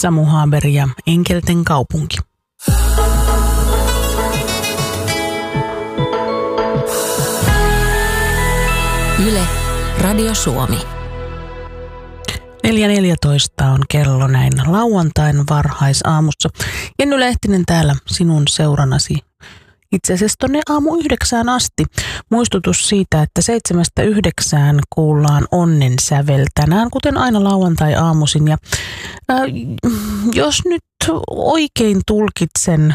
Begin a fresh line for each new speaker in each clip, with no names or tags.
Samu Haber ja Enkelten kaupunki.
Yle, Radio Suomi.
4.14 on kello näin lauantain varhaisaamussa. Jenny Lehtinen täällä sinun seuranasi. Itse asiassa tonne aamu 9 asti. Muistutus siitä, että 7-9 kuullaan Onnen sävel tänään, kuten aina lauantai-aamuisin. Ja jos nyt oikein tulkitsen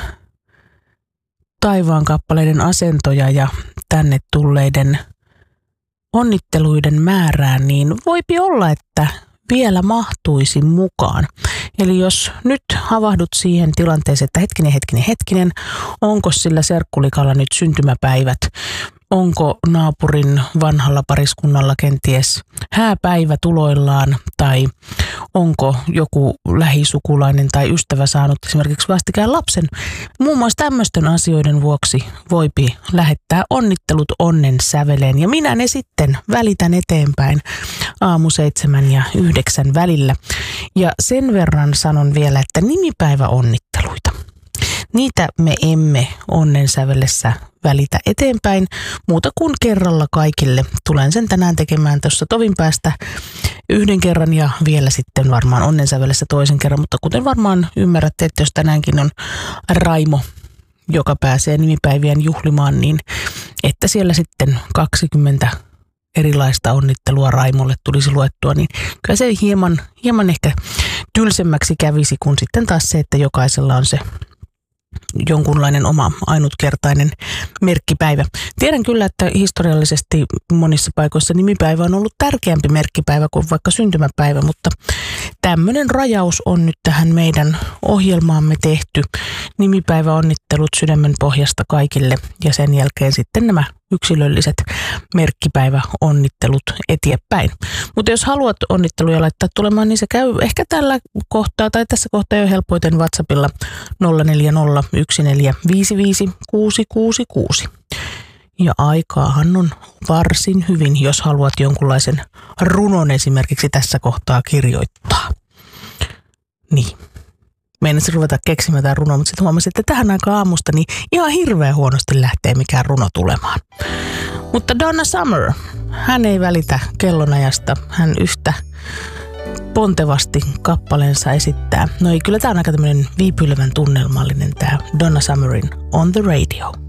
taivaan kappaleiden asentoja ja tänne tulleiden onnitteluiden määrään, niin voipi olla, että vielä mahtuisi mukaan. Eli jos nyt havahdut siihen tilanteeseen, että hetkinen, onko sillä serkkulikalla nyt syntymäpäivät, onko naapurin vanhalla pariskunnalla kenties hääpäivä tuloillaan tai onko joku lähisukulainen tai ystävä saanut esimerkiksi vastikään lapsen. Muun muassa tämmöisten asioiden vuoksi voipi lähettää onnittelut Onnen säveleen ja minä ne sitten välitän eteenpäin aamu 7 ja 9 välillä. Ja sen verran sanon vielä, että nimipäiväonnitteluita. Niitä me emme Onnen sävelessä välitä eteenpäin muuta kuin kerralla kaikille. Tulen sen tänään tekemään tuossa tovin päästä yhden kerran ja vielä sitten varmaan Onnen sävelessä toisen kerran. Mutta kuten varmaan ymmärrätte, että jos tänäänkin on Raimo, joka pääsee nimipäivien juhlimaan, niin että siellä sitten 20 erilaista onnittelua Raimolle tulisi luettua, niin kyllä se hieman ehkä tylsemmäksi kävisi kuin sitten taas se, että jokaisella on se jonkunlainen oma ainutkertainen merkkipäivä. Tiedän kyllä, että historiallisesti monissa paikoissa nimipäivä on ollut tärkeämpi merkkipäivä kuin vaikka syntymäpäivä, mutta tämmöinen rajaus on nyt tähän meidän ohjelmaamme tehty. Nimipäiväonnittelut sydämen pohjasta kaikille ja sen jälkeen sitten nämä yksilölliset merkkipäiväonnittelut eteenpäin. Mutta jos haluat onnitteluja laittaa tulemaan, niin se käy ehkä tällä kohtaa tai tässä kohtaa jo helpoiten WhatsAppilla 0401455666. Ja aikaahan on varsin hyvin, jos haluat jonkunlaisen runon esimerkiksi tässä kohtaa kirjoittaa. Niin. Meinasin ruveta keksimään tämän runon, mutta sitten huomasin, että tähän aikaan aamusta niin ihan hirveän huonosti lähtee mikään runo tulemaan. Mutta Donna Summer, hän ei välitä kellonajasta. Hän yhtä pontevasti kappaleensa esittää. No ei, kyllä tämä on aika tämmöinen viipylevän tunnelmallinen tämä Donna Summerin On the Radio.